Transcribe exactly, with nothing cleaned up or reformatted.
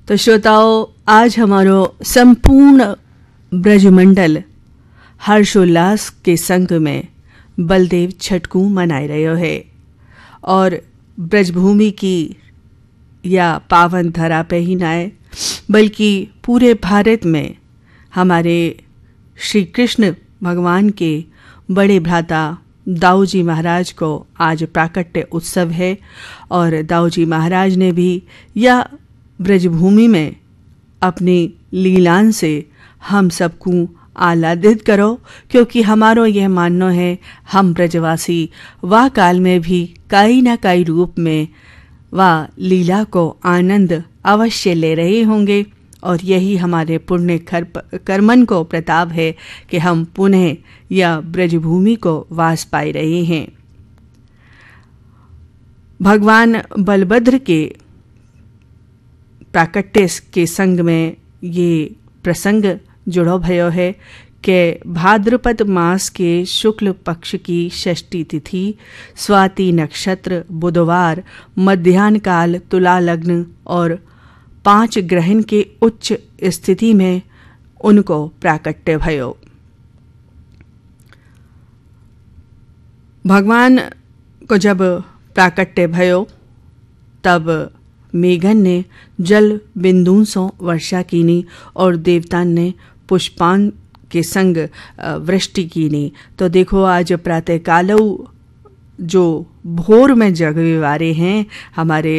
तो श्रोताओं, आज हमारो संपूर्ण ब्रजमंडल हर्षोल्लास के संग में बलदेव छठकू मनाई रहो है और ब्रजभूमि की या पावन धरा पे ही नाए बल्कि पूरे भारत में हमारे श्री कृष्ण भगवान के बड़े भ्राता दाऊ जी महाराज को आज प्राकट्य उत्सव है और दाऊ जी महाराज ने भी या ब्रजभूमि में अपनी लीलान से हम सबको आह्लादित करो, क्योंकि हमारो यह मानना है हम ब्रजवासी वाह काल में भी कई न कई रूप में वह लीला को आनंद अवश्य ले रहे होंगे और यही हमारे पुण्य कर्मन को प्रताप है कि हम पुनः या ब्रजभूमि को वास पाए रहे हैं। भगवान बलभद्र के प्राकट्य के संग में ये प्रसंग जुड़ो भयो है कि भाद्रपद मास के शुक्ल पक्ष की षष्ठी तिथि स्वाति नक्षत्र बुधवार मध्याह्न काल तुला लग्न और पांच ग्रहण के उच्च स्थिति में उनको प्राकट्य भयो। भगवान को जब प्राकट्य भयो तब मेघन ने जल बिंदुओं से वर्षा कीनी और देवतान ने पुष्पान के संग वृष्टि कीनी। तो देखो आज प्रातः काल जो भोर में जगवे वारे हैं हमारे